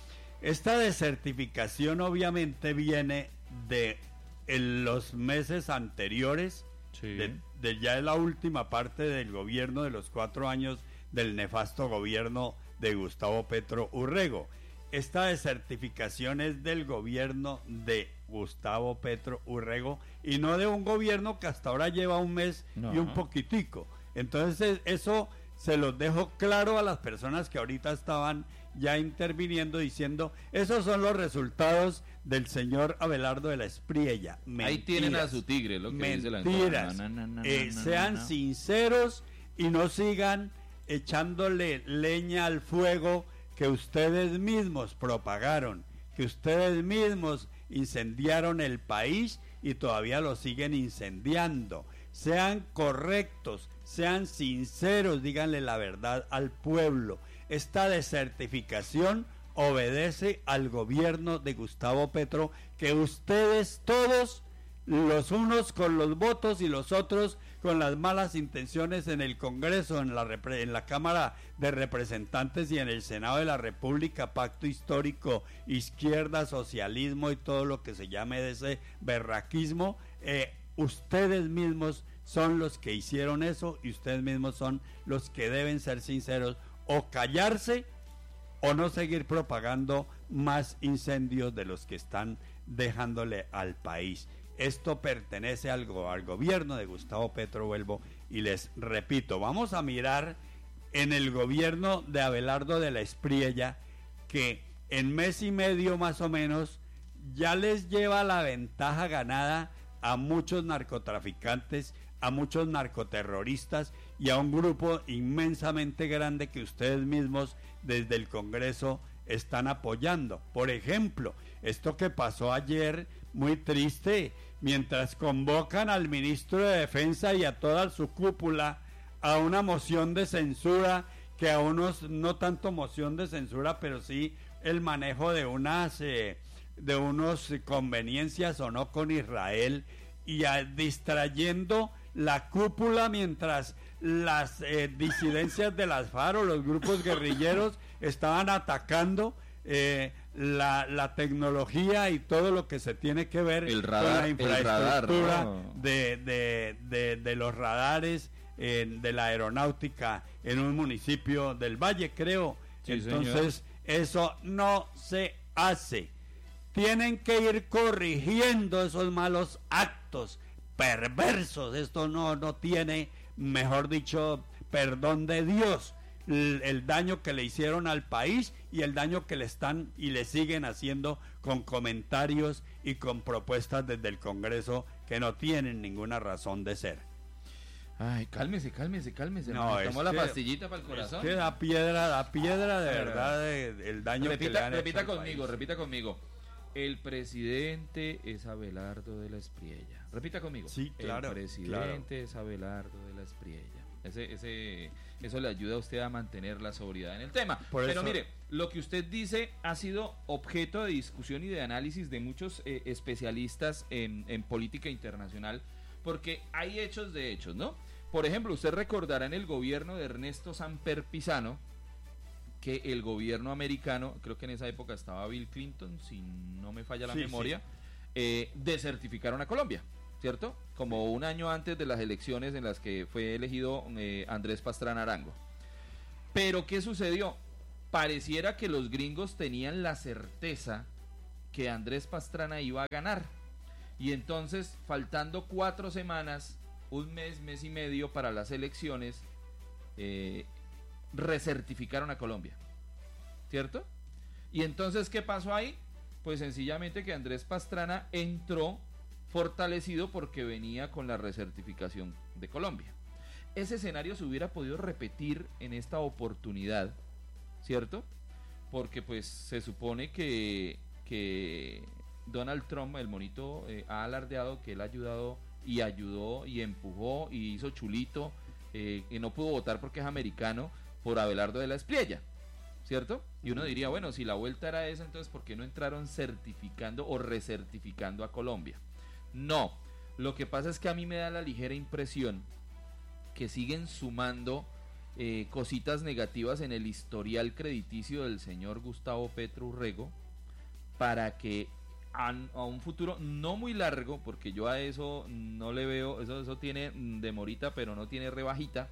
Esta desertificación obviamente viene de en los meses anteriores, sí. de, de ya la última parte del gobierno de los cuatro años del nefasto gobierno de Gustavo Petro Urrego. Esta desertificación es del gobierno de Gustavo Petro Urrego y no de un gobierno que hasta ahora lleva un mes no. y un poquitico. Entonces eso se los dejo claro a las personas que ahorita estaban ya interviniendo diciendo esos son los resultados del señor Abelardo de la Espriella. Mentiras, ahí tienen a su tigre, lo que mentiras. dice la no, no, no, eh, no, sean no, no. sinceros y no sigan echándole leña al fuego que ustedes mismos propagaron, que ustedes mismos incendiaron el país y todavía lo siguen incendiando. Sean correctos, sean sinceros, díganle la verdad al pueblo. Esta desertificación obedece al gobierno de Gustavo Petro, que ustedes todos, los unos con los votos y los otros con las malas intenciones en el Congreso, en la, en la Cámara de Representantes y en el Senado de la República, pacto histórico, izquierda, socialismo y todo lo que se llame de ese berraquismo, eh, ustedes mismos son los que hicieron eso y ustedes mismos son los que deben ser sinceros o callarse o no seguir propagando más incendios de los que están dejándole al país. Esto pertenece al, go- al gobierno de Gustavo Petro, vuelvo y les repito, vamos a mirar en el gobierno de Abelardo de la Espriella, que en mes y medio más o menos ya les lleva la ventaja ganada a muchos narcotraficantes, a muchos narcoterroristas y a un grupo inmensamente grande que ustedes mismos desde el Congreso están apoyando. Por ejemplo, esto que pasó ayer, muy triste, mientras convocan al ministro de Defensa y a toda su cúpula a una moción de censura, que a unos no tanto moción de censura, pero sí el manejo de unas eh, de unos conveniencias o no con Israel, y a, distrayendo la cúpula mientras las eh, disidencias de las FARC o los grupos guerrilleros estaban atacando eh, la, la tecnología y todo lo que se tiene que ver el radar, con la infraestructura radar, ¿no? de, de, de, de los radares eh, de la aeronáutica en un municipio del Valle, creo. Sí, entonces señor. Eso no se hace. Tienen que ir corrigiendo esos malos actos perversos. Esto no, no tiene, mejor dicho, perdón de Dios. el, el daño que le hicieron al país y el daño que le están y le siguen haciendo con comentarios y con propuestas desde el Congreso que no tienen ninguna razón de ser. Ay, cálmese, cálmese, cálmese. No, Tomó es la que- pastillita para el corazón. Es que da piedra, da piedra de verdad de- el daño repita, que le han repita hecho al conmigo, país. repita conmigo. El presidente es Abelardo de la Espriella. Repita conmigo. Sí, claro, El presidente es Abelardo de la Espriella. Ese, ese, eso le ayuda a usted a mantener la sobriedad en el tema. Por Pero eso- mire, lo que usted dice ha sido objeto de discusión y de análisis de muchos eh, especialistas en, en política internacional, porque hay hechos de hechos, ¿no? Por ejemplo, usted recordará en el gobierno de Ernesto Samper Pizano que el gobierno americano, creo que en esa época estaba Bill Clinton, si no me falla la Sí, memoria, eh, desertificaron a Colombia, ¿cierto? Como un año antes de las elecciones en las que fue elegido eh, Andrés Pastrana Arango. Pero ¿qué sucedió? Pareciera que los gringos tenían la certeza que Andrés Pastrana iba a ganar. Y entonces, faltando cuatro semanas, un mes, mes y medio para las elecciones, eh, recertificaron a Colombia, ¿cierto? Y entonces, ¿qué pasó ahí? Pues sencillamente que Andrés Pastrana entró fortalecido porque venía con la recertificación de Colombia. Ese escenario se hubiera podido repetir en esta oportunidad, ¿cierto? Porque pues se supone que, que Donald Trump, el monito, eh, ha alardeado que él ha ayudado y ayudó y empujó y hizo chulito, eh, que no pudo votar porque es americano, por Abelardo de la Espriella, ¿cierto? Y uno diría, bueno, si la vuelta era esa, entonces ¿por qué no entraron certificando o recertificando a Colombia? No, lo que pasa es que a mí me da la ligera impresión que siguen sumando eh, cositas negativas en el historial crediticio del señor Gustavo Petro Urrego para que a, a un futuro no muy largo, porque yo a eso no le veo, eso, eso tiene demorita pero no tiene rebajita,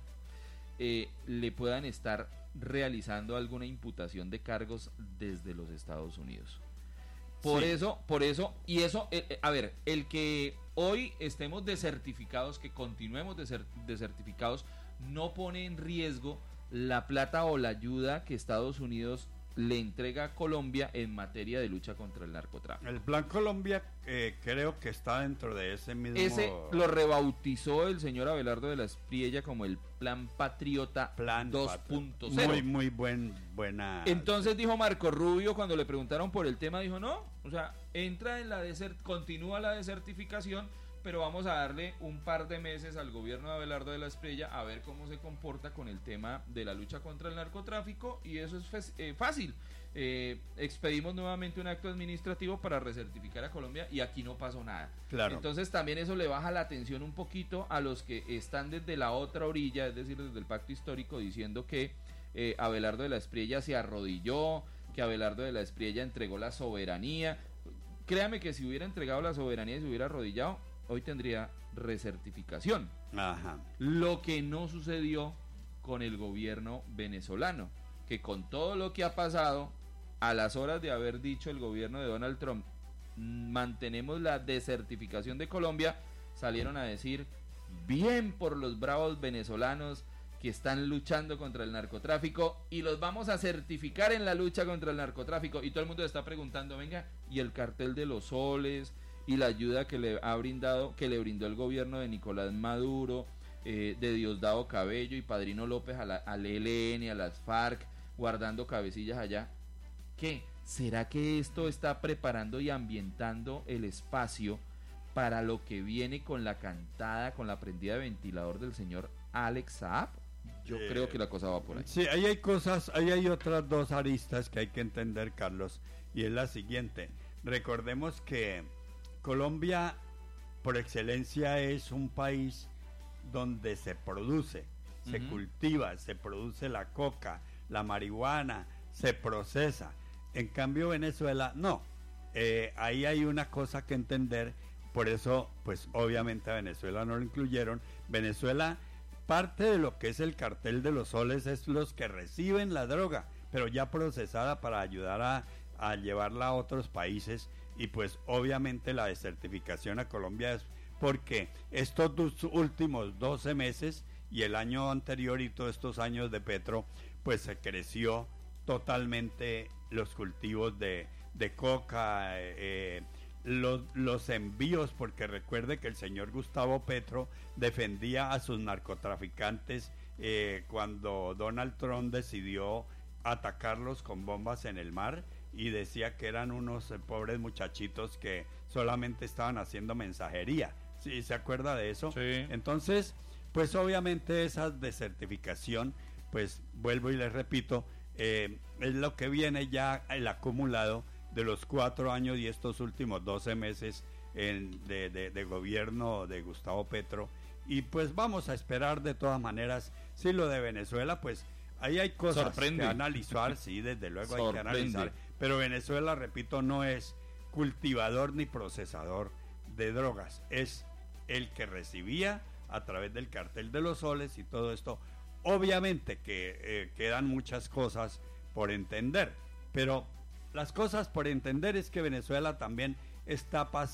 eh, le puedan estar realizando alguna imputación de cargos desde los Estados Unidos. Por Sí. eso, por eso, y eso, eh, eh, a ver, el que hoy estemos desertificados, que continuemos deser- desertificados, no pone en riesgo la plata o la ayuda que Estados Unidos le entrega a Colombia en materia de lucha contra el narcotráfico. El Plan Colombia eh, creo que está dentro de ese mismo... Ese lo rebautizó el señor Abelardo de la Espriella como el Plan Patriota Plan dos punto cero. Muy, muy buen, buena... Entonces dijo Marco Rubio cuando le preguntaron por el tema, dijo no, o sea, entra en la desert, continúa la desertificación, pero vamos a darle un par de meses al gobierno de Abelardo de la Espriella a ver cómo se comporta con el tema de la lucha contra el narcotráfico, y eso es fes- eh, fácil. Eh, expedimos nuevamente un acto administrativo para recertificar a Colombia y aquí no pasó nada. Claro. Entonces también eso le baja la atención un poquito a los que están desde la otra orilla, es decir, desde el pacto histórico, diciendo que eh, Abelardo de la Espriella se arrodilló, que Abelardo de la Espriella entregó la soberanía. Créame que si hubiera entregado la soberanía y se hubiera arrodillado, hoy tendría recertificación. Ajá. Lo que no sucedió con el gobierno venezolano, que con todo lo que ha pasado, a las horas de haber dicho el gobierno de Donald Trump, "Mm, mantenemos la desertificación de Colombia", salieron a decir, bien por los bravos venezolanos que están luchando contra el narcotráfico y los vamos a certificar en la lucha contra el narcotráfico. Y todo el mundo se está preguntando, venga, ¿y el cartel de los soles y la ayuda que le ha brindado, que le brindó el gobierno de Nicolás Maduro, eh, de Diosdado Cabello y Padrino López a la, al E L N, a las FARC, guardando cabecillas allá? ¿Qué? ¿Será que esto está preparando y ambientando el espacio para lo que viene con la cantada, con la prendida de ventilador del señor Alex Saab? Yo Eh, creo que la cosa va por ahí. Sí, ahí hay cosas, ahí hay otras dos aristas que hay que entender, Carlos, y es la siguiente. Recordemos que Colombia, por excelencia, es un país donde se produce, se Ujú. cultiva, se produce la coca, la marihuana, se procesa. En cambio, Venezuela, no. Eh, ahí hay una cosa que entender, por eso, pues obviamente a Venezuela no lo incluyeron. Venezuela, parte de lo que es el cartel de los soles es los que reciben la droga, pero ya procesada para ayudar a, a llevarla a otros países, y pues obviamente la desertificación a Colombia es porque estos dos últimos doce meses y el año anterior y todos estos años de Petro, pues se creció totalmente los cultivos de, de coca, eh, los, los envíos, porque recuerde que el señor Gustavo Petro defendía a sus narcotraficantes eh, cuando Donald Trump decidió atacarlos con bombas en el mar y decía que eran unos eh, pobres muchachitos que solamente estaban haciendo mensajería. ¿Sí se acuerda de eso? Sí. Entonces, pues obviamente esa desertificación, pues vuelvo y les repito, eh, es lo que viene ya el acumulado de los cuatro años y estos últimos doce meses en, de, de, de gobierno de Gustavo Petro. Y pues vamos a esperar de todas maneras. Si lo de Venezuela, pues ahí hay cosas Sorprende. que analizar, sí, desde luego hay que Sorprende. analizar. Pero Venezuela, repito, no es cultivador ni procesador de drogas, es el que recibía a través del cartel de los soles y todo esto. Obviamente que eh, quedan muchas cosas por entender, pero las cosas por entender es que Venezuela también está pasando